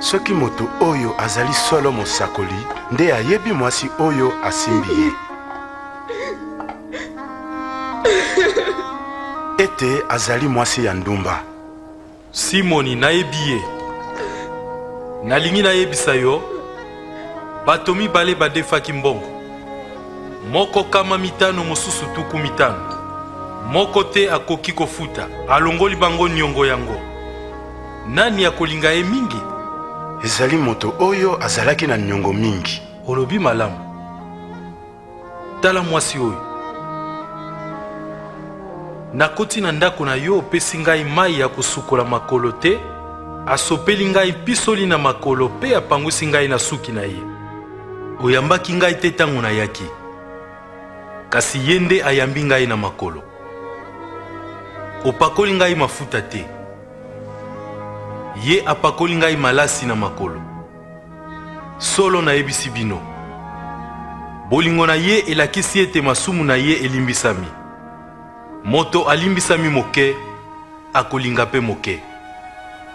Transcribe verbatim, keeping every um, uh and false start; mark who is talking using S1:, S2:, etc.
S1: Soki moto oyo azali solo mosakoli nde ayebi mwasi oyo asimbi ye. Ete azali mwasi ya ndumba.
S2: Simoni nayebi ye. Nalingi nayebisa yo bato mibale badefaki mbongo. Moko kama mitano mosusu tuku mitano. Moko te akoki kofuta alongoli bango nyongo yango. Nani akolinga ye mingi?
S1: Ezali moto oyo azalaki na nyongo mingi.
S2: Olobi malamu. Tala mwasi oyo. Nakoti na ndako na yo opesi ngai mai ya kosukola makolo te, asopeli ngai pisoli na makolo pe apangwisi ngai na suki na ye. Oyambaki ngai te tango na yaki. Kasi yende ayambi ngai na makolo. Opakoli ngai mafuta te. Ye apakoli ngai malasi na makolo. Solo na ebisi bino. Bolingo na ye elakisi ete masumu na ye elimbisami. Moto alimbisami moke, akolinga pe moke.